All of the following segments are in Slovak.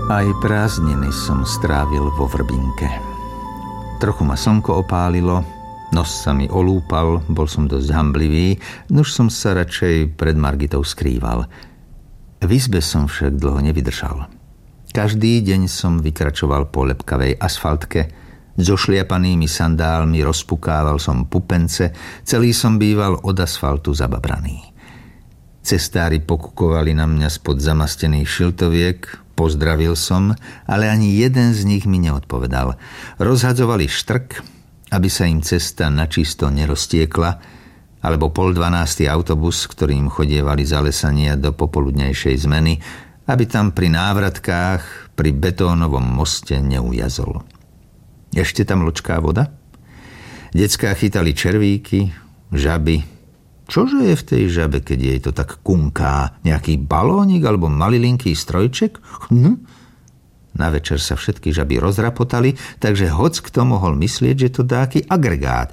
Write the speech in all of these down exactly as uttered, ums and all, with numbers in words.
Aj prázdniny som strávil vo Vrbinke. Trochu ma slnko opálilo, nos sa mi olúpal, bol som dosť hamblivý, nuž som sa radšej pred Margitou skrýval. V izbe som však dlho nevydržal. Každý deň som vykračoval po lepkavej asfaltke, so šliapanými sandálmi rozpukával som pupence, celý som býval od asfaltu zababraný. Cestári pokukovali na mňa spod zamastených šiltoviek, pozdravil som, ale ani jeden z nich mi neodpovedal. Rozhadzovali štrk, aby sa im cesta načisto neroztiekla, alebo pol dvanásty autobus, ktorým chodievali za lesania do popoludnejšej zmeny, aby tam pri návratkách pri betónovom moste neujazol. Ešte tam ločká voda? Decká chytali červíky, žaby. Čože je v tej žabe, keď jej to tak kunká? Nejaký balónik alebo malilinký strojček? Hm? Na večer sa všetky žaby rozrapotali, takže hoc kto mohol myslieť, že to dáky agregát.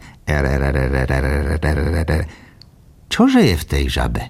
Čože je v tej žabe?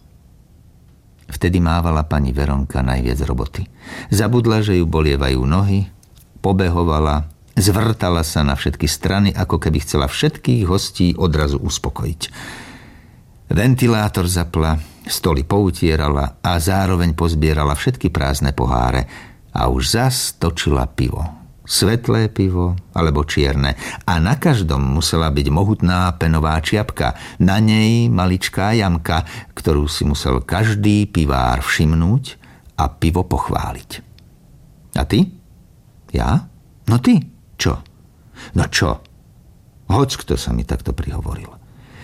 Vtedy mávala pani Veronka najviac roboty. Zabudla, že ju bolievajú nohy, pobehovala, zvrtala sa na všetky strany, ako keby chcela všetkých hostí odrazu uspokojiť. Ventilátor zapla, stoly poutierala a zároveň pozbierala všetky prázdne poháre a už zas točila pivo. Svetlé pivo alebo čierne a na každom musela byť mohutná penová čiapka, na nej maličká jamka, ktorú si musel každý pivár všimnúť a pivo pochváliť. A ty? Ja? No ty? Čo? No čo? Hoď kto sa mi takto prihovoril.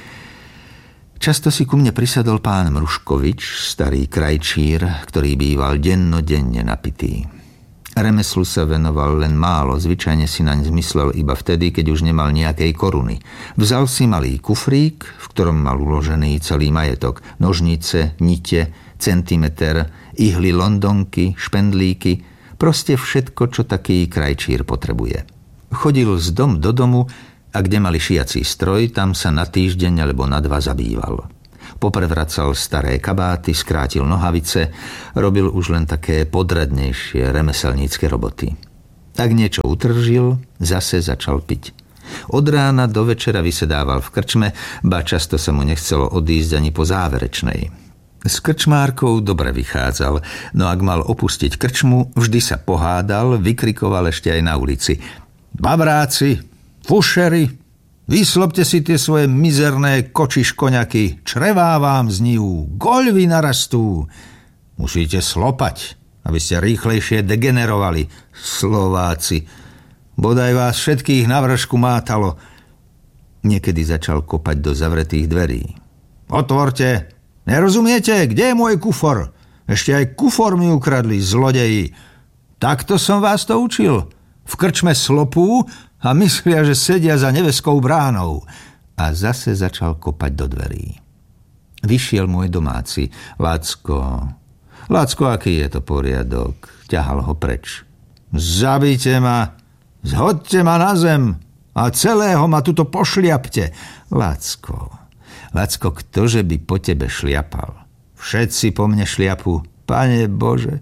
Často si ku mne prisadol pán Mruškovič, starý krajčír, ktorý býval dennodenne napitý. Remeslu sa venoval len málo, zvyčajne si naň zmyslel iba vtedy, keď už nemal nejakej koruny. Vzal si malý kufrík, v ktorom mal uložený celý majetok. Nožnice, nite, centimeter, ihly londonky, špendlíky, proste všetko, čo taký krajčír potrebuje. Chodil z dom do domu a kde mali šiací stroj, tam sa na týždeň alebo na dva zabýval. Poprevracal staré kabáty, skrátil nohavice, robil už len také podradnejšie remeselnícke roboty. Ak niečo utržil, zase začal piť. Od rána do večera vysedával v krčme, ba často sa mu nechcelo odísť ani po záverečnej. S krčmárkou dobre vychádzal, no ak mal opustiť krčmu, vždy sa pohádal, vykrikoval ešte aj na ulici. Babráci, fušeri, vyslobte si tie svoje mizerné kočiškoňaky, črevá vám znijú, goľvy narastú. Musíte slopať, aby ste rýchlejšie degenerovali, Slováci. Bodaj vás všetkých na vršku mátalo. Niekedy začal kopať do zavretých dverí. Otvorte, nerozumiete, kde je môj kufor? Ešte aj kufor mi ukradli, zlodeji. Takto som vás to učil. V krčme slopú a myslia, že sedia za neveskou bránou. A zase začal kopať do dverí. Vyšiel môj domáci. Lacko, Lacko, aký je to poriadok? Ťahal ho preč. Zabite ma, zhodte ma na zem a celého ma tuto pošliapte. Lacko, Lacko, ktože by po tebe šliapal? Všetci po mne šliapu. Pane Bože,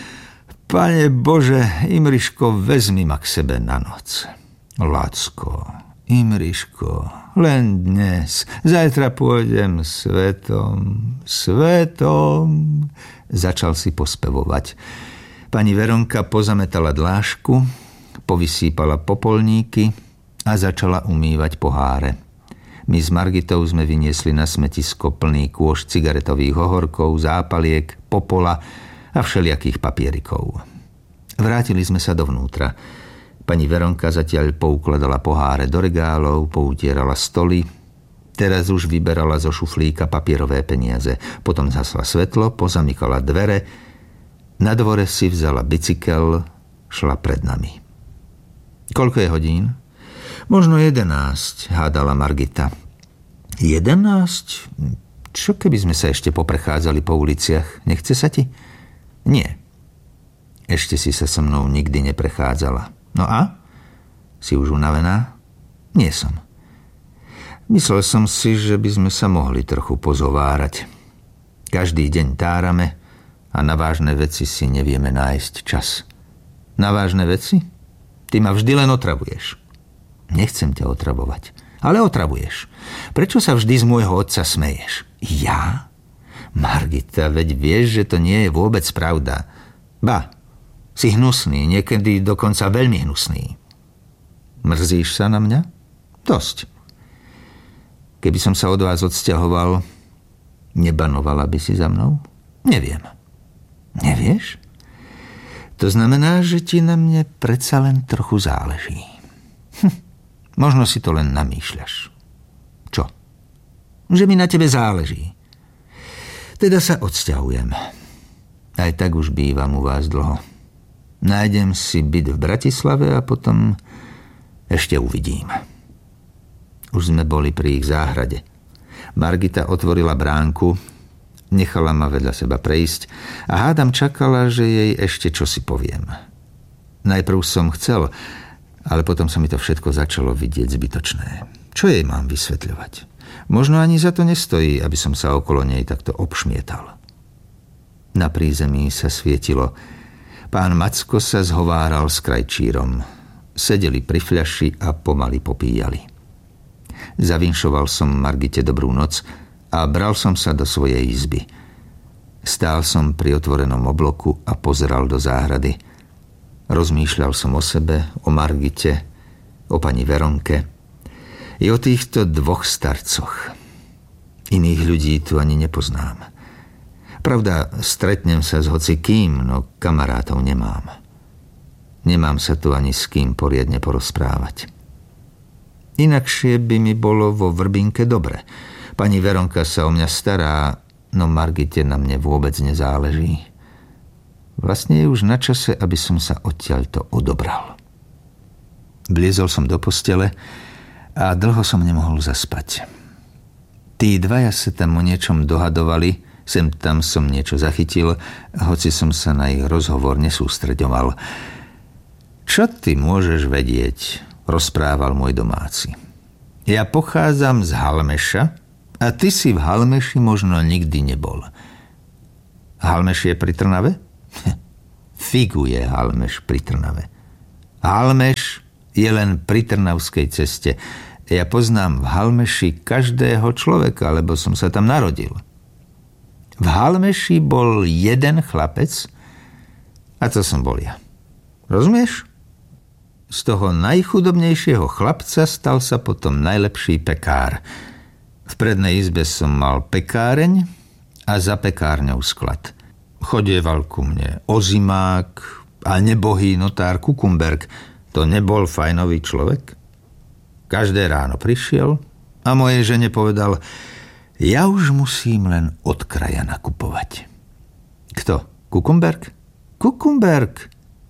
Pane Bože, Imriško, vezmi ma k sebe na noc. Lacko, Imriško, len dnes, zajtra pôjdem svetom, svetom. Začal si pospevovať. Pani Veronka pozametala dlášku, povysýpala popolníky a začala umývať poháre. My s Margitou sme vyniesli na smetisko plný kôš cigaretových ohorkov, zápaliek, popola a všelijakých papierikov. Vrátili sme sa dovnútra. Pani Veronka zatiaľ poukladala poháre do regálov, poutierala stoly, teraz už vyberala zo šuflíka papierové peniaze. Potom zhasla svetlo, pozamykala dvere, na dvore si vzala bicykel, šla pred nami. Koľko je hodín? Možno jedenásť, hádala Margita. Jedenásť? Čo keby sme sa ešte poprechádzali po uliciach? Nechce sa ti? Nie. Ešte si sa so mnou nikdy neprechádzala. No a? Si už unavená? Nie som. Myslel som si, že by sme sa mohli trochu pozovárať. Každý deň tárame a na vážne veci si nevieme nájsť čas. Na vážne veci? Ty ma vždy len otravuješ. Nechcem ťa otravovať, ale otravuješ. Prečo sa vždy z môjho otca smeješ? Ja? Margita, veď vieš, že to nie je vôbec pravda. Ba, si hnusný, niekedy dokonca veľmi hnusný. Mrzíš sa na mňa? Dosť. Keby som sa od vás odsťahoval, nebanovala by si za mnou? Neviem. Nevieš? To znamená, že ti na mne predsa len trochu záleží. Hm, možno si to len namýšľaš. Čo? Že mi na tebe záleží. Teda sa odsťahujem. Aj tak už bývam u vás dlho. Nájdem si byt v Bratislave a potom ešte uvidím. Už sme boli pri ich záhrade. Margita otvorila bránku, nechala ma vedľa seba prejsť a hádam čakala, že jej ešte čosi poviem. Najprv som chcel, ale potom sa mi to všetko začalo vidieť zbytočné. Čo jej mám vysvetľovať? Možno ani za to nestojí, aby som sa okolo nej takto obšmietal. Na prízemí sa svietilo. Pán Macko sa zhováral s krajčírom. Sedeli pri fľaši a pomaly popíjali. Zavinšoval som Margite dobrú noc a bral som sa do svojej izby. Stál som pri otvorenom obloku a pozeral do záhrady. Rozmýšľal som o sebe, o Margite, o pani Veronke i o týchto dvoch starcoch. Iných ľudí tu ani nepoznám. Pravda, stretnem sa s hocikým, no kamarátov nemám. Nemám sa tu ani s kým poriadne porozprávať. Inakšie by mi bolo vo Vrbinke dobre. Pani Veronka sa o mňa stará, no Margite na mne vôbec nezáleží. Vlastne je už na čase, aby som sa odtiaľto odobral. Vliezol som do postele a dlho som nemohol zaspať. Tí dvaja sa tam o niečom dohadovali, sem tam som niečo zachytil, hoci som sa na ich rozhovor nesústreďoval. Čo ty môžeš vedieť? Rozprával môj domáci. Ja pochádzam z Halmeša a ty si v Halmeši možno nikdy nebol. Halmeš je pri Trnave? Figu je Halmeš pri Trnave. Halmeš je len pri Trnavskej ceste. Ja poznám v Halmeši každého človeka, lebo som sa tam narodil. V Halmeši bol jeden chlapec a to som bol ja. Rozumieš? Z toho najchudobnejšieho chlapca stal sa potom najlepší pekár. V prednej izbe som mal pekáreň a za pekárňou sklad. Chodieval ku mne Ozimák a nebohý notár Kukumberg. To nebol fajnový človek? Každé ráno prišiel a mojej žene povedal: ja už musím len od kraja nakupovať. Kto? Kukumberg? Kukumberg!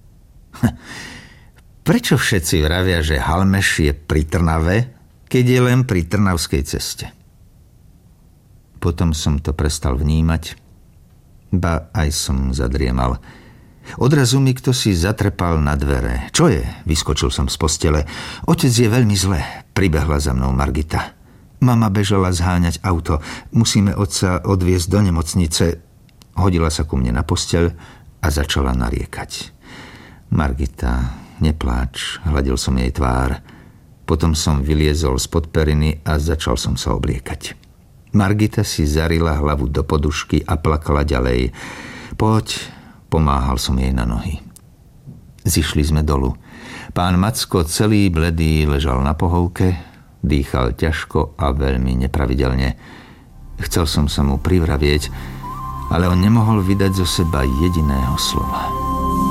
Prečo všetci vravia, že Halmeš je pri Trnave, keď je len pri Trnavskej ceste? Potom som to prestal vnímať, ba aj som zadriemal. Odrazu mi kto si zatrepal na dvere. Čo je? Vyskočil som z postele. Otec je veľmi zle, pribehla za mnou Margita. Mama bežala zháňať auto. Musíme otca odviezť do nemocnice. Hodila sa ku mne na posteľ a začala nariekať. Margita, nepláč, hladil som jej tvár. Potom som vyliezol spod periny a začal som sa obliekať. Margita si zarila hlavu do podušky a plakala ďalej. Poď, pomáhal som jej na nohy. Zišli sme dolu. Pán Macko celý bledý ležal na pohovke, dýchal ťažko a veľmi nepravidelne. Chcel som sa mu privravieť, ale on nemohol vydať zo seba jediného slova.